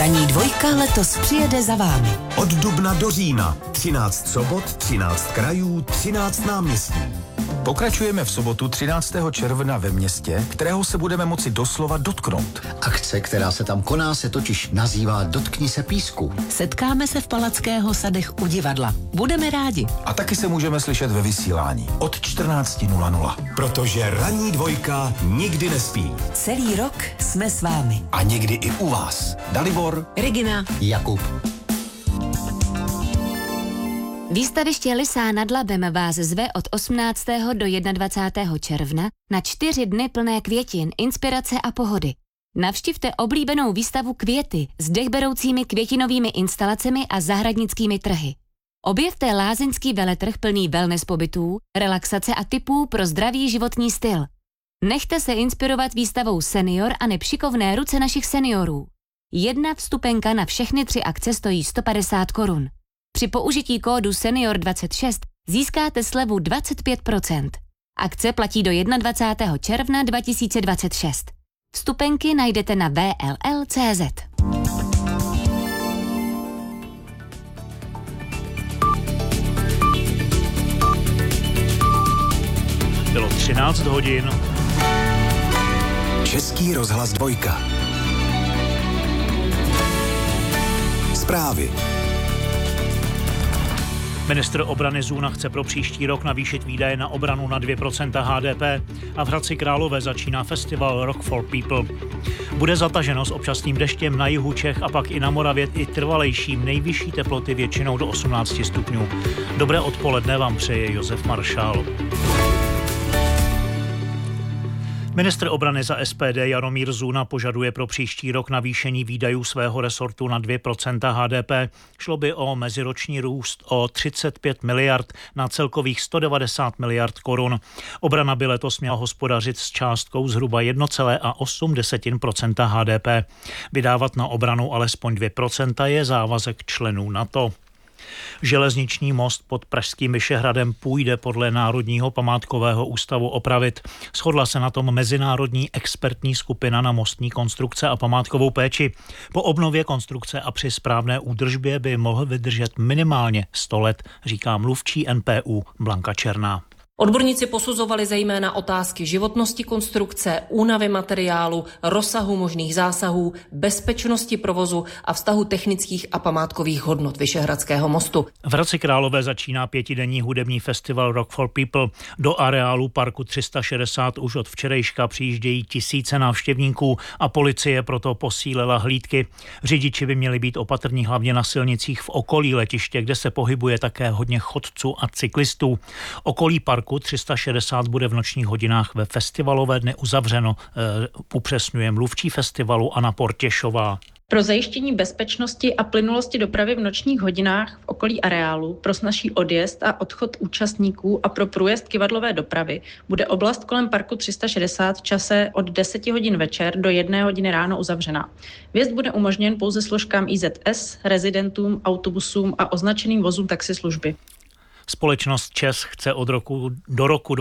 Ranní dvojka letos přijede za vámi. Od dubna do října. 13 sobot, 13 krajů, 13 náměstí. Pokračujeme v sobotu 13. června ve městě, kterého se budeme moci doslova dotknout. Akce, která se tam koná, se totiž nazývá Dotkni se písku. Setkáme se v Palackého sadech u divadla. Budeme rádi. A taky se můžeme slyšet ve vysílání od 14:00. Protože ranní dvojka nikdy nespí. Celý rok jsme s vámi. A někdy i u vás. Dalibor, Regina, Jakub. Výstaviště Lysá nad Labem vás zve od 18. do 21. června na 4 dny plné květin, inspirace a pohody. Navštivte oblíbenou výstavu Květy s dechberoucími květinovými instalacemi a zahradnickými trhy. Objevte lázeňský veletrh plný wellness pobytů, relaxace a tipů pro zdravý životní styl. Nechte se inspirovat výstavou Senior a nepšikovné ruce našich seniorů. Jedna vstupenka na všechny 3 akce stojí 150 korun. Při použití kódu SENIOR26 získáte slevu 25%. Akce platí do 21. června 2026. Vstupenky najdete na vll.cz. Bylo 13 hodin. Český rozhlas 2. Zprávy. Ministr obrany Zůna chce pro příští rok navýšit výdaje na obranu na 2% HDP a v Hradci Králové začíná festival Rock for People. Bude zataženo s občasným deštěm na jihu Čech a pak i na Moravě i trvalejším, nejvyšší teploty většinou do 18 stupňů. Dobré odpoledne vám přeje Josef Maršál. Ministr obrany za SPD Jaromír Zůna požaduje pro příští rok navýšení výdajů svého resortu na 2% HDP. Šlo by o meziroční růst o 35 miliard na celkových 190 miliard korun. Obrana by letos měla hospodařit s částkou zhruba 1,8% HDP. Vydávat na obranu alespoň 2% je závazek členů NATO. Železniční most pod pražským Vyšehradem půjde podle Národního památkového ústavu opravit. Shodla se na tom mezinárodní expertní skupina na mostní konstrukce a památkovou péči. Po obnově konstrukce a při správné údržbě by mohl vydržet minimálně 100 let, říká mluvčí NPÚ Blanka Černá. Odborníci posuzovali zejména otázky životnosti konstrukce, únavy materiálu, rozsahu možných zásahů, bezpečnosti provozu a vztahu technických a památkových hodnot Vyšehradského mostu. V Hradci Králové začíná 5denní hudební festival Rock for People. Do areálu parku 360 už od včerejška přijíždějí tisíce návštěvníků a policie proto posílila hlídky. Řidiči by měli být opatrní hlavně na silnicích v okolí letiště, kde se pohybuje také hodně chodců a cyklistů. Okolí parku 360 bude v nočních hodinách ve festivalové dny uzavřeno, upřesňuje mluvčí festivalu Anna Portěšová. Pro zajištění bezpečnosti a plynulosti dopravy v nočních hodinách v okolí areálu, pro snazší odjezd a odchod účastníků a pro průjezd kyvadlové dopravy bude oblast kolem parku 360 v čase od 10 hodin večer do 1 hodiny ráno uzavřena. Vjezd bude umožněn pouze složkám IZS, rezidentům, autobusům a označeným vozům taxislužby. Společnost ČEZ chce do roku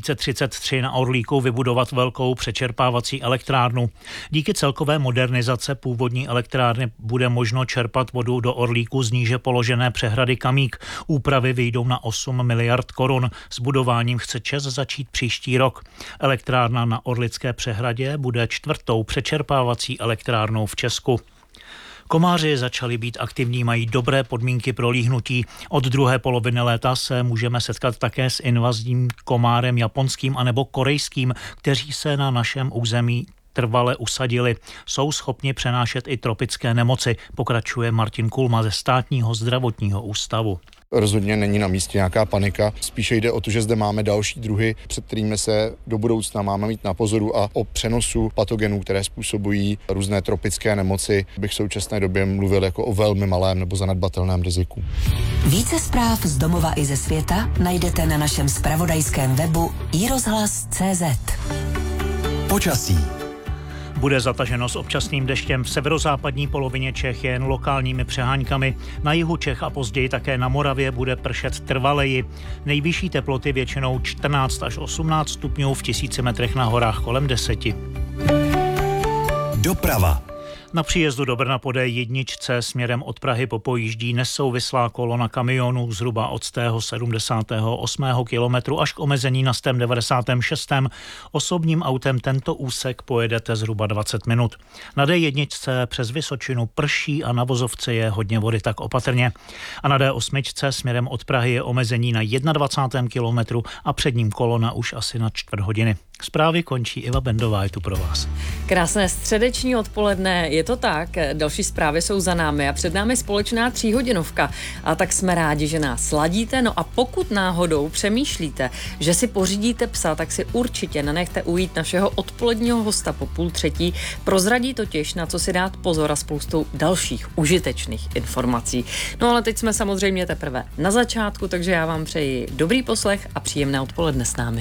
2033 na Orlíku vybudovat velkou přečerpávací elektrárnu. Díky celkové modernizace původní elektrárny bude možno čerpat vodu do Orlíku z níže položené přehrady Kamík. Úpravy vyjdou na 8 miliard korun. S budováním chce ČEZ začít příští rok. Elektrárna na Orlické přehradě bude 4. přečerpávací elektrárnou v Česku. Komáři začali být aktivní, mají dobré podmínky pro líhnutí. Od druhé poloviny léta se můžeme setkat také s invazním komárem japonským anebo korejským, kteří se na našem území trvale usadili. Jsou schopni přenášet i tropické nemoci, pokračuje Martin Kulma ze Státního zdravotního ústavu. Rozhodně není na místě nějaká panika, spíše jde o to, že zde máme další druhy, před kterými se do budoucna máme mít na pozoru a o přenosu patogenů, které způsobují různé tropické nemoci, bych v současné době mluvil jako o velmi malém nebo zanedbatelném riziku. Více zpráv z domova i ze světa najdete na našem zpravodajském webu iRozhlas.cz. Počasí. Bude zataženo s občasným deštěm v severozápadní polovině Čech jen lokálními přeháňkami. Na jihu Čech a později také na Moravě bude pršet trvaleji. Nejvyšší teploty většinou 14 až 18 stupňů, v 1000 metrech na horách kolem 10. Doprava. Na příjezdu do Brna po D1 směrem od Prahy popojíždí nesouvislá kolona kamionů zhruba od 78. kilometru až k omezení na 96. Osobním autem tento úsek pojedete zhruba 20 minut. Na D1 přes Vysočinu prší a na vozovce je hodně vody, tak opatrně. A na D8 směrem od Prahy je omezení na 21. kilometru a před ním kolona už asi na čtvrt hodiny. Zprávy končí, Iva Bendová je tu pro vás. Krásné středeční odpoledne, je to tak, další zprávy jsou za námi a před námi společná 3hodinovka. A tak jsme rádi, že nás sladíte, no a pokud náhodou přemýšlíte, že si pořídíte psa, tak si určitě nenechte ujít našeho odpoledního hosta po 2:30, prozradí totiž, na co si dát pozor a spoustou dalších užitečných informací. No ale teď jsme samozřejmě teprve na začátku, takže já vám přeji dobrý poslech a příjemné odpoledne s námi.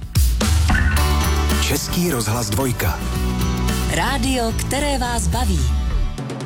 Český rozhlas 2. Rádio, které vás baví.